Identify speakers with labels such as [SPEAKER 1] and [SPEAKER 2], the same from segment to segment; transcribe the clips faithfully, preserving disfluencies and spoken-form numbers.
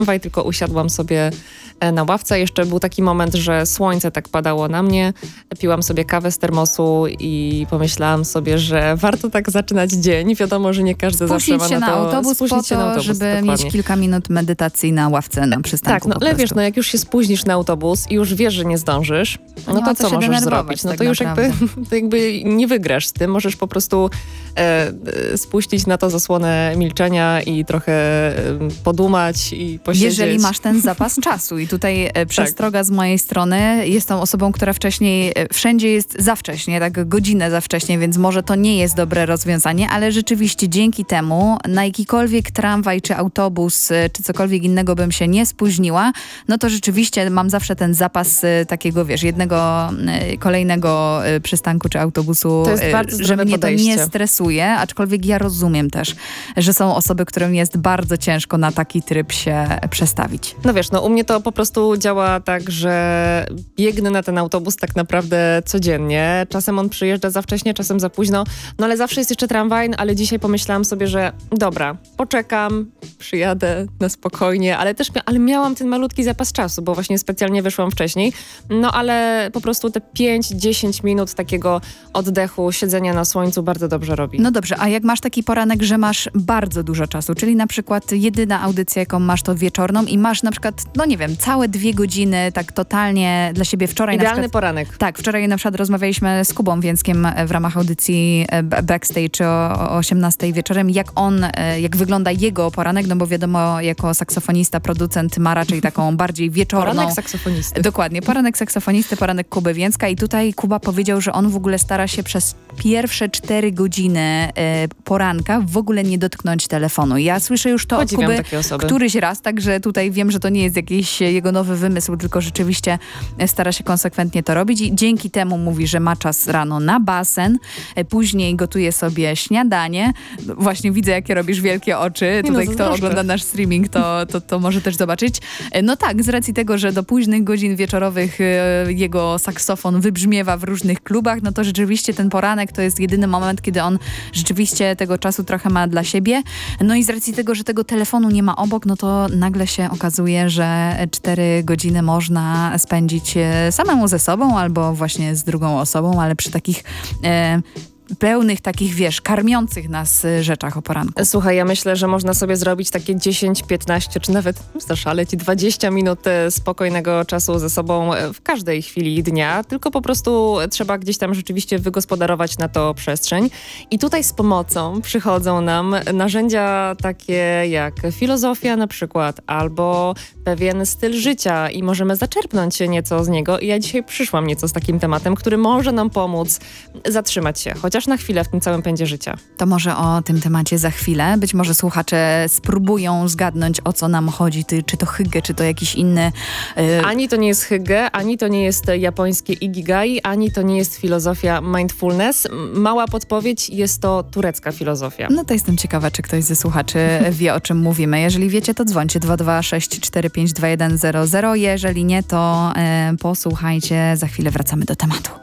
[SPEAKER 1] tramwaj, tylko usiadłam sobie na ławce. Jeszcze był taki moment, że słońce tak padało na mnie. Piłam sobie kawę z termosu i pomyślałam sobie, że warto tak zaczynać dzień. Wiadomo, że nie każdy zawsze ma
[SPEAKER 2] się
[SPEAKER 1] na to...
[SPEAKER 2] na autobus po to,
[SPEAKER 1] na autobus,
[SPEAKER 2] żeby
[SPEAKER 1] dokładnie.
[SPEAKER 2] mieć kilka minut medytacji na ławce na przystanku.
[SPEAKER 1] Tak, no ale wiesz, no jak już się spóźnisz na autobus i już wiesz, że nie zdążysz,
[SPEAKER 2] To
[SPEAKER 1] no
[SPEAKER 2] nie
[SPEAKER 1] to
[SPEAKER 2] ma co
[SPEAKER 1] co
[SPEAKER 2] się
[SPEAKER 1] możesz
[SPEAKER 2] denerwować
[SPEAKER 1] zrobić? No
[SPEAKER 2] tak
[SPEAKER 1] to już jakby,
[SPEAKER 2] naprawdę.
[SPEAKER 1] to jakby nie wygrasz z tym. Możesz po prostu e, e, spuścić na to zasłonę milczenia i trochę e, podumać i posiedzieć.
[SPEAKER 2] Jeżeli masz ten zapas czasu. I tutaj e, przestroga z mojej strony. Jestem osobą, która wcześniej, e, wszędzie jest za wcześnie, tak godzinę za wcześnie, więc może to nie jest dobre rozwiązanie, ale rzeczywiście dzięki temu na jakikolwiek tramwaj, czy autobus, e, czy cokolwiek innego bym się nie spóźniła, no to rzeczywiście mam zawsze ten zapas e, takiego, wiesz, jednego e, kolejnego e, przystanku, czy autobusu,
[SPEAKER 1] To jest
[SPEAKER 2] e,
[SPEAKER 1] bardzo
[SPEAKER 2] że
[SPEAKER 1] zdrowe
[SPEAKER 2] mnie to nie
[SPEAKER 1] podejście.
[SPEAKER 2] stresuje, aczkolwiek ja rozumiem też, że są osoby, którym jest bardzo ciężko na taki tryb się przestawić.
[SPEAKER 1] No wiesz, no u mnie to po prostu działa tak, że biegnę na ten autobus tak naprawdę codziennie. Czasem on przyjeżdża za wcześnie, czasem za późno, no ale zawsze jest jeszcze tramwaj, no, ale dzisiaj pomyślałam sobie, że dobra, poczekam, przyjadę na spokojnie, ale też mia- ale miałam ten malutki zapas czasu, bo właśnie specjalnie wyszłam wcześniej, no ale po prostu te pięć dziesięć minut takiego oddechu, siedzenia na słońcu bardzo dobrze robi.
[SPEAKER 2] No dobrze, a jak masz taki poranek, że masz bardzo dużo czasu, czyli na przykład jedyna audycja, jaką masz, to wieczorną i masz na przykład, no nie wiem, całe dwie godziny tak totalnie dla siebie wczoraj na
[SPEAKER 1] Idealny
[SPEAKER 2] przykład...
[SPEAKER 1] poranek.
[SPEAKER 2] Tak, wczoraj na przykład rozmawialiśmy z Kubą Więckiem w ramach audycji e, Backstage o, o osiemnastej wieczorem, jak on, e, jak wygląda jego poranek, no bo wiadomo, jako saksofonista, producent ma raczej taką bardziej wieczorną...
[SPEAKER 1] Poranek saksofonisty.
[SPEAKER 2] Dokładnie, poranek saksofonisty, poranek Kuby Więcka i tutaj Kuba powiedział, że on w ogóle stara się przez pierwsze cztery godziny e, poranka w ogóle nie dotknąć telefonu. Ja słyszę już to od
[SPEAKER 1] Podziwiam
[SPEAKER 2] Kuby
[SPEAKER 1] takie osoby.
[SPEAKER 2] któryś raz, także tutaj wiem, że to nie jest jakiś jego nowy wymysł, tylko rzeczywiście stara się konsekwentnie to robić i dzięki temu mówi, że ma czas rano na basen, e, później gotuje sobie śniadanie. Właśnie widzę, jakie robisz wielkie oczy.
[SPEAKER 1] Nie
[SPEAKER 2] Tutaj
[SPEAKER 1] no,
[SPEAKER 2] kto
[SPEAKER 1] zazdroszczę.
[SPEAKER 2] ogląda nasz streaming, to, to, to może też zobaczyć. E, No tak, z racji tego, że do późnych godzin wieczorowych e, jego saksofon wybrzmiewa w różnych klubach, no to rzeczywiście ten poranek to jest jedyny moment, kiedy on rzeczywiście tego czasu trochę ma dla siebie. No i z racji tego, że tego telefonu nie ma obok, no to nagle się okazuje, że cztery godziny można spędzić e, samemu ze sobą albo właśnie z drugą osobą, ale przy takich e, pełnych takich, wiesz, karmiących nas e, rzeczach o poranku.
[SPEAKER 1] Słuchaj, ja myślę, że można sobie zrobić takie dziesięć, piętnaście, czy nawet zaszaleć dwadzieścia minut e, spokojnego czasu ze sobą e, w każdej chwili dnia, tylko po prostu trzeba gdzieś tam rzeczywiście wygospodarować na to przestrzeń. I tutaj z pomocą przychodzą nam narzędzia takie jak filozofia na przykład, albo pewien styl życia i możemy zaczerpnąć się nieco z niego. I ja dzisiaj przyszłam nieco z takim tematem, który może nam pomóc zatrzymać się, chociaż na chwilę w tym całym pędzie życia.
[SPEAKER 2] To może o tym temacie za chwilę. Być może słuchacze spróbują zgadnąć, o co nam chodzi, ty, czy to hygge, czy to jakiś inny... Yy...
[SPEAKER 1] Ani to nie jest hygge, ani to nie jest japońskie ikigai, ani to nie jest filozofia mindfulness. Mała podpowiedź, jest to turecka filozofia.
[SPEAKER 2] No to jestem ciekawa, czy ktoś ze słuchaczy wie, o czym mówimy. Jeżeli wiecie, to dzwońcie dwa dwa sześć cztery pięć dwa jeden zero zero. Jeżeli nie, to e, posłuchajcie. Za chwilę wracamy do tematu.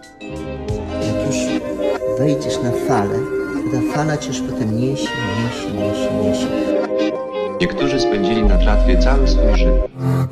[SPEAKER 3] Jak już wejdziesz na falę, to ta fala cię już potem niesie, niesie, niesie, niesie.
[SPEAKER 4] Niektórzy spędzili na tratwie cały swój życie.